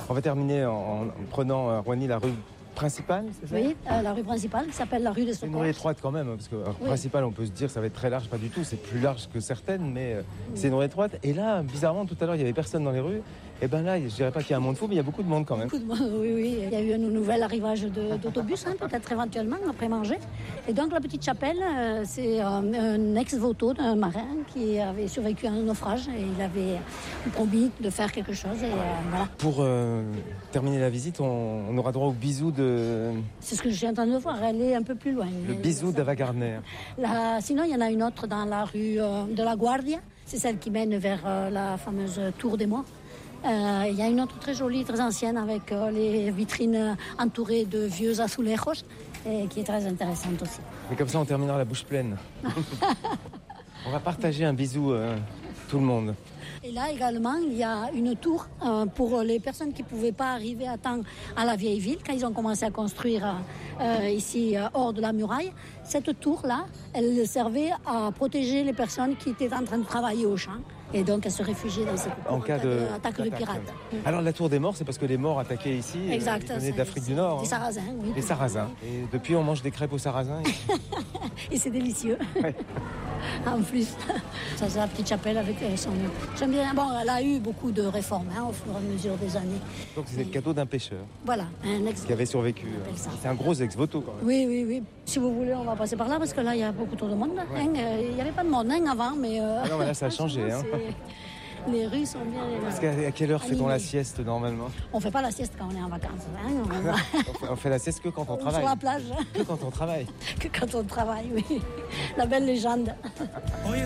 On va terminer en prenant, Rouhani, la rue principale, c'est ça? Oui, la rue principale qui s'appelle la rue des C'est une Secours. rue étroite quand même, parce que principale, on peut se dire ça va être très large, pas du tout, c'est plus large que certaines, mais c'est une rue étroite. Et là, bizarrement, tout à l'heure, il y avait personne dans les rues. Et ben là, je dirais pas qu'il y a un monde fou, mais il y a beaucoup de monde quand même. Beaucoup de monde, oui. Il y a eu un nouvel arrivage d'autobus, peut-être éventuellement, après manger. Et donc la petite chapelle, c'est un ex-voto d'un marin qui avait survécu à un naufrage et il avait promis de faire quelque chose. Et voilà. Pour terminer la visite, on aura droit au bisou de... C'est ce que je suis en train de voir, elle est un peu plus loin. Le bisou d'Ava Gardner. Sinon, il y en a une autre dans la rue de la Guardia. C'est celle qui mène vers la fameuse Tour des Morts. Il y a une autre très jolie, très ancienne, avec les vitrines entourées de vieux azulejos, et qui est très intéressante aussi. Et comme ça, on terminera la bouche pleine. On va partager un bisou, tout le monde. Et là également, il y a une tour pour les personnes qui ne pouvaient pas arriver à temps à la vieille ville, quand ils ont commencé à construire ici, hors de la muraille. Cette tour-là, elle servait à protéger les personnes qui étaient en train de travailler au champ. Et donc, elles se réfugiaient dans cette tour en cas d'attaque de pirates. Alors, la tour des morts, c'est parce que les morts attaquaient ici, exact, ils venaient d'Afrique du Nord. Les Sarrasins, oui. Les Sarrasins. Et depuis, on mange des crêpes aux Sarrasins. Et c'est délicieux. Ouais. En plus, ça c'est la petite chapelle avec son... J'aime bien. Bon, elle a eu beaucoup de réformes au fur et à mesure des années. Donc c'est le cadeau d'un pêcheur. Voilà, un ex qui avait survécu. C'est un gros ex-voto quand même. Oui. Si vous voulez, on va passer par là parce que là, il y a beaucoup trop de monde. Ouais. Il n'y avait pas de monde avant, mais... Ah non, mais là, ça a changé. Les rues sont bien... Parce qu'à quelle heure fait-on la sieste normalement? On ne fait pas la sieste quand on est en vacances. On fait la sieste que quand on travaille. Sur la plage. Que quand on travaille. Que quand on travaille, oui. La belle légende. Hoy